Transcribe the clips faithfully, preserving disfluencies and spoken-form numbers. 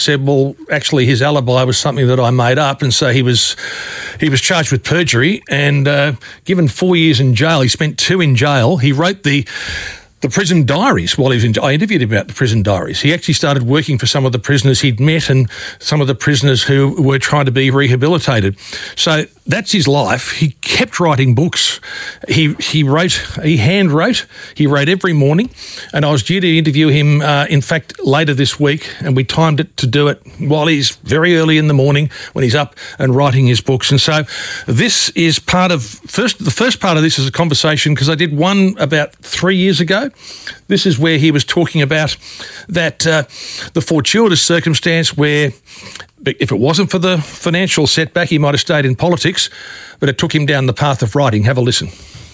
said, well, actually his alibi was something that I made up, and so he was he was charged with perjury and uh, given four years in jail. He spent two in jail. He wrote the the prison diaries while he was in jail. I interviewed him about the prison diaries. He actually started working for some of the prisoners he'd met and some of the prisoners who were trying to be rehabilitated. So that's his life. He kept writing books. He he wrote, he hand wrote, he wrote every morning, and I was due to interview him, uh, in fact, later this week, and we timed it to do it while he's very early in the morning when he's up and writing his books. And so this is part of, first the first part of this is a conversation, because I did one about three years ago. This is where he was talking about that uh, the fortuitous circumstance where, if it wasn't for the financial setback, he might have stayed in politics, but it took him down the path of writing. Have a listen.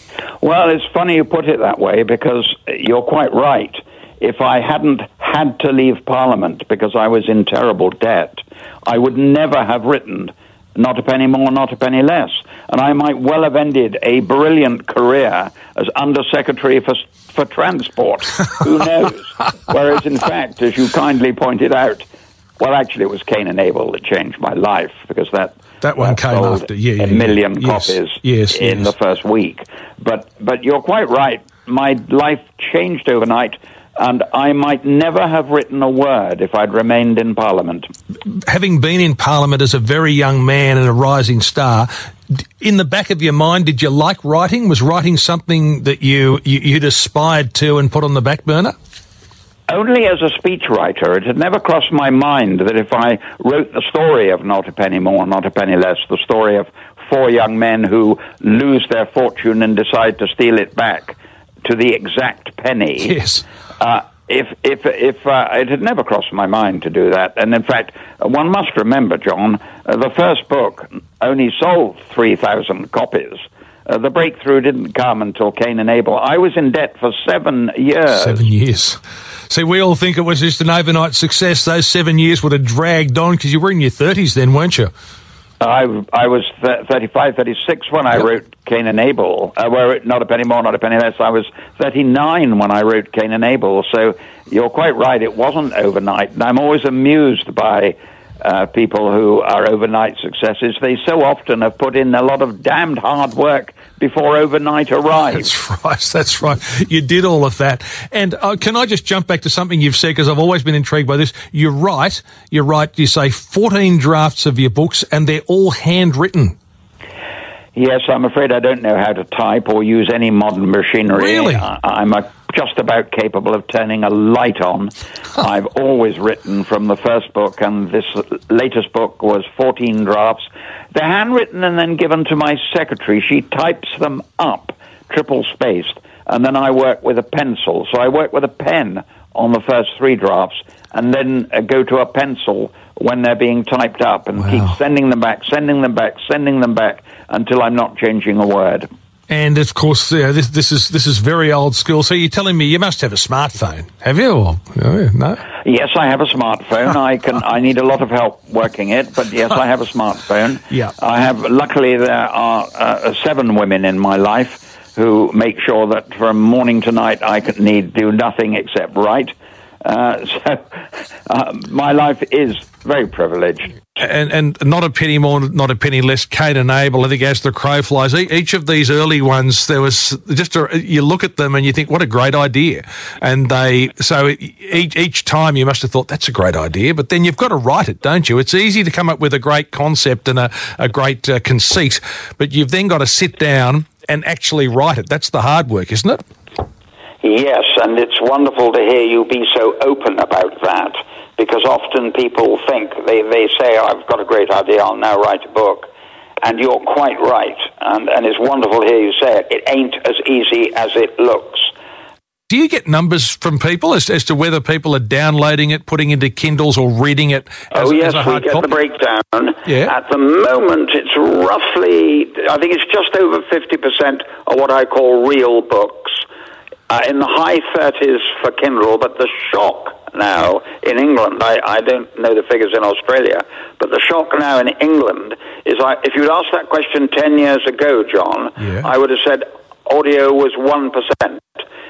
Well, it's funny you put it that way, because you're quite right. If I hadn't had to leave Parliament because I was in terrible debt, I would never have written Not a Penny More, Not a Penny Less. And I might well have ended a brilliant career as Under-Secretary for, for Transport. Who knows? Whereas, in fact, as you kindly pointed out, well, actually, it was Cain and Abel that changed my life, because that that one came sold after yeah, yeah, a million yeah. copies yes, yes, in yes. the first week. But but you're quite right. My life changed overnight, and I might never have written a word if I'd remained in Parliament. Having been in Parliament as a very young man and a rising star, in the back of your mind, did you like writing? Was writing something that you, you you'd aspired to and put on the back burner? Only as a speechwriter. It had never crossed my mind that if I wrote the story of Not a Penny More, Not a Penny Less, the story of four young men who lose their fortune and decide to steal it back to the exact penny. Yes. Uh, if if if uh, it had never crossed my mind to do that, and in fact, one must remember, John, uh, the first book only sold three thousand copies. Uh, the breakthrough didn't come until Cain and Abel. I was in debt for seven years. Seven years. See, we all think it was just an overnight success. Those seven years would have dragged on, because you were in your thirties then, weren't you? I, I was th- thirty-five, thirty-six when I yep. wrote Cain and Abel. Uh, where Not a Penny More, Not a Penny Less. I was thirty-nine when I wrote Cain and Abel. So you're quite right. It wasn't overnight. And I'm always amused by uh, people who are overnight successes. They so often have put in a lot of damned hard work before overnight arrives. That's right, that's right. You did all of that. And uh, can I just jump back to something you've said, because I've always been intrigued by this. You're right, you're right. You say fourteen drafts of your books, and they're all handwritten. Yes, I'm afraid I don't know how to type or use any modern machinery. Really? I, I'm a, just about capable of turning a light on. Huh. I've always written from the first book, and this latest book was fourteen drafts. They're handwritten and then given to my secretary. She types them up, triple-spaced, and then I work with a pencil. So I work with a pen on the first three drafts, and then uh, go to a pencil when they're being typed up, and wow. keep sending them back, sending them back, sending them back, until I'm not changing a word. And, of course, uh, this, this is this is very old school. So you're telling me you must have a smartphone, have you? Or, no? Yes, I have a smartphone. I can. I need a lot of help working it, but yes, I have a smartphone. Yeah. I have. Luckily, there are uh, seven women in my life who make sure that from morning to night I can need do nothing except write. Uh, so uh, my life is very privileged. And and Not a Penny More, Not a Penny Less, Cain and Abel, I think as the crow flies. Each of these early ones, there was just a, you look at them and you think, what a great idea. And they, so each, each time you must have thought, that's a great idea, but then you've got to write it, don't you? It's easy to come up with a great concept and a, a great uh, conceit, but you've then got to sit down and actually write it. That's the hard work, isn't it? Yes, and it's wonderful to hear you be so open about that, because often people think, they, they say, oh, I've got a great idea, I'll now write a book. And you're quite right, and, and it's wonderful to hear you say it. It ain't as easy as it looks. Do you get numbers from people as, as to whether people are downloading it, putting into Kindles or reading it as, oh, yes, as a hard we get copy? the breakdown. Yeah. At the moment, it's roughly, I think it's just over fifty percent of what I call real books. Uh, in the high thirties for Kindle, but the shock now in England, I, I don't know the figures in Australia, but the shock now in England is, like, if you'd asked that question ten years ago, John, yeah. I would have said audio was one percent.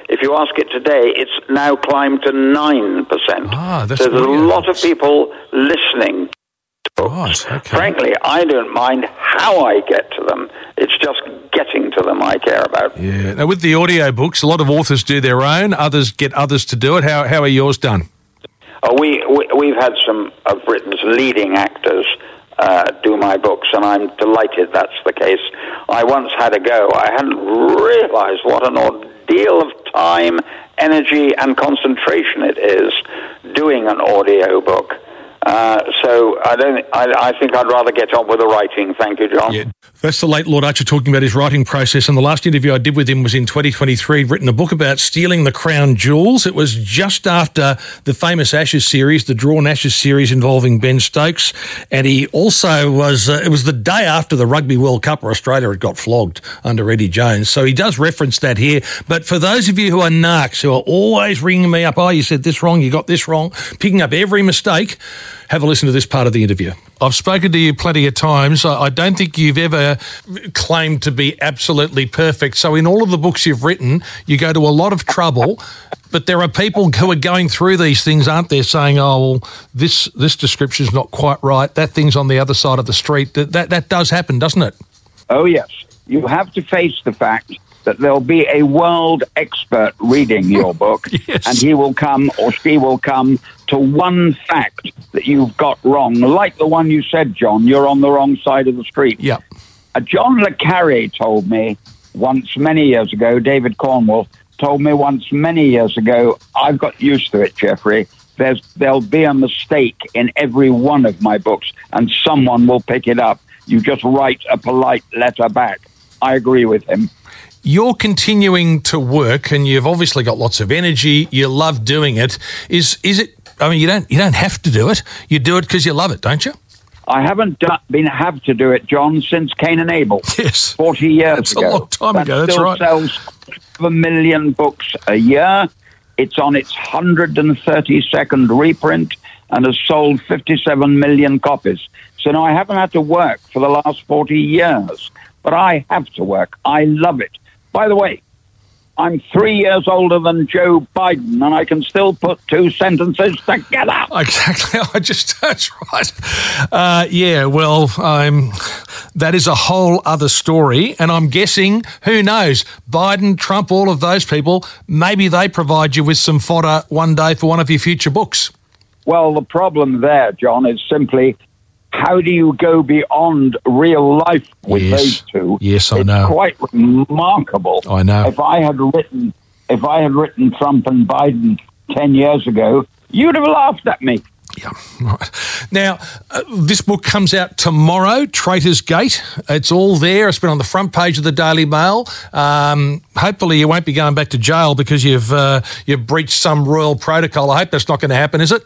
If you ask it today, it's now climbed to nine percent. Ah, that's so there's weird. a lot of people listening to books. Right, okay. Frankly, I don't mind how I get to them. It's just getting to them I care about. Yeah. Now, with the audio books, a lot of authors do their own. Others get others to do it. How how are yours done? Uh, we, we, we've had some of Britain's leading actors uh, do my books, and I'm delighted that's the case. I once had a go. I hadn't realised what an ordeal of time, energy, and concentration it is doing an audio book. Uh, so I don't. I, I think I'd rather get on with the writing. Thank you, John. Yeah, that's the late Lord Archer talking about his writing process. And the last interview I did with him was in twenty twenty-three. He'd written a book about stealing the crown jewels. It was just after the famous Ashes series, the Drawn Ashes series involving Ben Stokes. And he also was. Uh, it was the day after the Rugby World Cup where Australia had got flogged under Eddie Jones. So he does reference that here. But for those of you who are narcs, who are always ringing me up, oh, you said this wrong, you got this wrong, picking up every mistake, have a listen to this part of the interview. I've spoken to you plenty of times. I, I don't think you've ever claimed to be absolutely perfect. So in all of the books you've written, you go to a lot of trouble, but there are people who are going through these things, aren't there, saying, oh, well, this this description's not quite right, that thing's on the other side of the street. That, that, that does happen, doesn't it? Oh, yes. You have to face the fact that there'll be a world expert reading your book, yes. and he will come or she will come to one fact that you've got wrong, like the one you said, John, you're on the wrong side of the street. Yep. Uh, John le Carre told me once many years ago, David Cornwell told me once many years ago, I've got used to it, Jeffrey, There's, there'll be a mistake in every one of my books, and someone will pick it up. You just write a polite letter back. I agree with him. You're continuing to work, and you've obviously got lots of energy. You love doing it. Is is it? I mean, you don't you don't have to do it. You do it because you love it, don't you? I haven't done, been have to do it, John, since Cain and Abel. Yes, forty years That's ago. a long time that ago. That's still right. Sells a million books a year. It's on its one hundred thirty-second reprint and has sold fifty-seven million copies. So now I haven't had to work for the last forty years, but I have to work. I love it. By the way, I'm three years older than Joe Biden, and I can still put two sentences together. Exactly. I just, that's right. Uh, yeah, well, um, that is a whole other story. And I'm guessing, who knows, Biden, Trump, all of those people, maybe they provide you with some fodder one day for one of your future books. Well, the problem there, John, is simply, how do you go beyond real life with yes. those two? Yes, I it's know. It's quite remarkable. I know. If I had written, if I had written Trump and Biden ten years ago, you'd have laughed at me. Yeah, right. Now, uh, this book comes out tomorrow, Traitors Gate. It's all there. It's been on the front page of the Daily Mail. Um, hopefully you won't be going back to jail because you've uh, you've breached some royal protocol. I hope that's not going to happen, is it?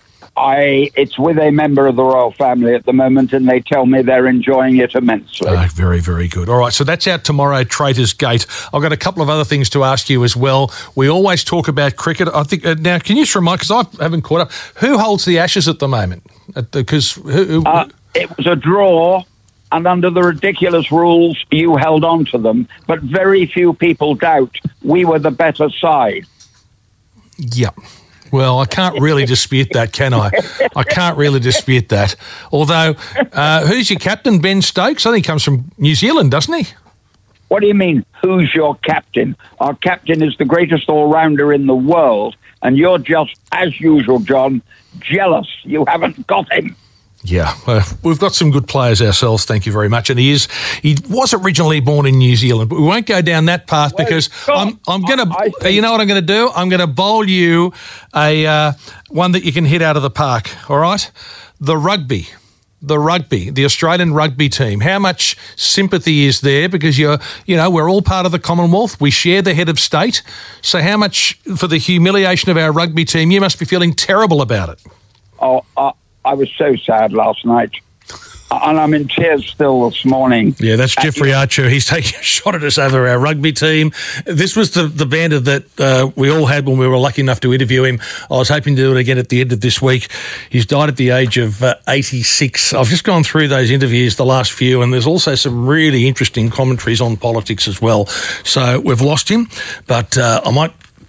I, it's with a member of the royal family at the moment, and they tell me they're enjoying it immensely. Oh, very, very good. All right, so that's out tomorrow, Traitors Gate. I've got a couple of other things to ask you as well. We always talk about cricket. I think uh, now, can you just remind, because I haven't caught up, who holds the Ashes at the moment? Because who, who, uh, it was a draw, and under the ridiculous rules, you held on to them. But very few people doubt we were the better side. Yeah. Well, I can't really dispute that, can I? I can't really dispute that. Although, uh, who's your captain, Ben Stokes? I think he comes from New Zealand, doesn't he? What do you mean, who's your captain? Our captain is the greatest all-rounder in the world, and you're just, as usual, John, jealous you haven't got him. Yeah, uh, we've got some good players ourselves, thank you very much. And he is, he was originally born in New Zealand, but we won't go down that path well, because I'm, I'm going to, you know what I'm going to do? I'm going to bowl you a uh, one that you can hit out of the park, all right? The rugby. The rugby, the Australian rugby team. How much sympathy is there? Because you're, you know, we're all part of the Commonwealth. We share the head of state. So how much for the humiliation of our rugby team? You must be feeling terrible about it. Oh, uh, I was so sad last night, and I'm in tears still this morning. Yeah, that's Jeffrey uh, Archer. He's taking a shot at us over our rugby team. This was the, the banter that uh, we all had when we were lucky enough to interview him. I was hoping to do it again at the end of this week. He's died at the age of uh, eighty-six. I've just gone through those interviews, the last few, and there's also some really interesting commentaries on politics as well. So we've lost him, but uh, I might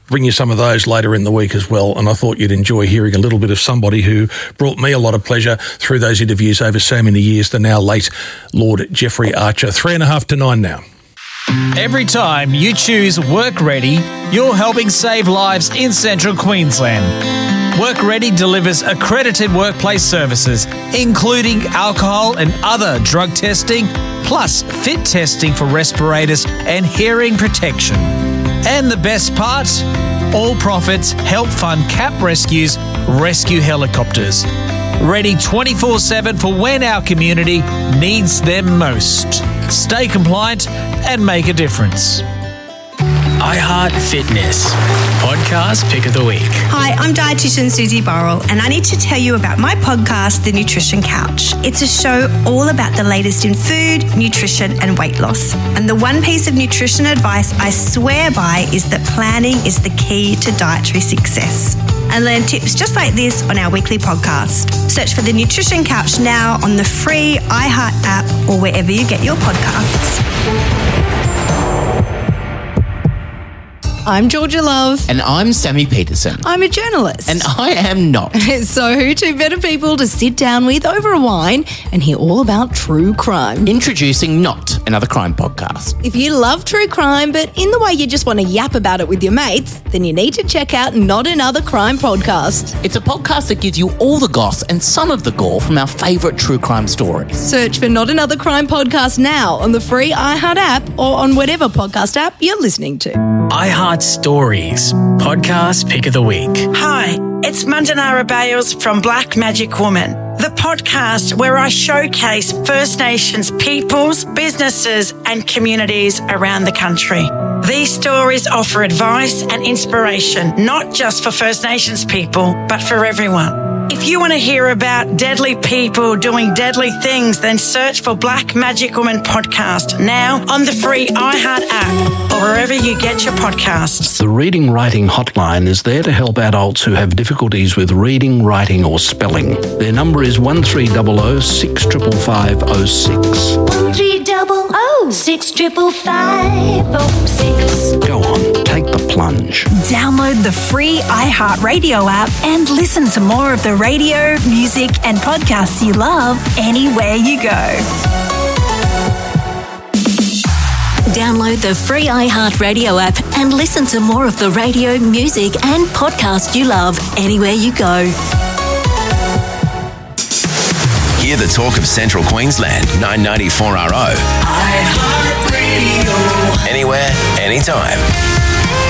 bring you some of those later in the week as well. And I thought you'd enjoy hearing a little bit of somebody who brought me a lot of pleasure through those interviews over so many years, the now late Lord Jeffrey Archer. Three and a half to nine now. Every time you choose Work Ready, you're helping save lives in Central Queensland. Work Ready delivers accredited workplace services, including alcohol and other drug testing, plus fit testing for respirators and hearing protection. And the best part? All profits help fund C A P Rescue's rescue helicopters. Ready twenty-four seven for when our community needs them most. Stay compliant and make a difference. iHeart Fitness, podcast pick of the week. Hi, I'm dietitian Susie Burrell, and I need to tell you about my podcast, The Nutrition Couch. It's a show all about the latest in food, nutrition, and weight loss. And the one piece of nutrition advice I swear by is that planning is the key to dietary success. And learn tips just like this on our weekly podcast. Search for The Nutrition Couch now on the free iHeart app or wherever you get your podcasts. I'm Georgia Love. And I'm Sammy Peterson. I'm a journalist. And I am not. So who two better people to sit down with over a wine and hear all about true crime? Introducing Not Another Crime podcast. If you love true crime, but in the way you just want to yap about it with your mates, then you need to check out Not Another Crime podcast. It's a podcast that gives you all the goss and some of the gore from our favourite true crime stories. Search for Not Another Crime podcast now on the free iHeart app or on whatever podcast app you're listening to. iHeart Stories, podcast pick of the week. Hi, it's Mandanara Bales from Black Magic Woman, the podcast where I showcase First Nations peoples, businesses and communities around the country. These stories offer advice and inspiration, not just for First Nations people, but for everyone. If you want to hear about deadly people doing deadly things, then search for Black Magic Woman podcast now on the free iHeart app or wherever you get your podcasts. The Reading Writing Hotline is there to help adults who have difficulties with reading, writing or spelling. Their number is one three zero zero six five five zero six. one three zero zero six five five zero six. Go on, take the plunge. Download the free iHeart Radio app and listen to more of the radio, music and podcasts you love anywhere you go. Download the free iHeart Radio app and listen to more of the radio, music and podcasts you love anywhere you go. Hear the talk of Central Queensland, nine ninety-four R O. iHeart Radio. Anywhere, anytime.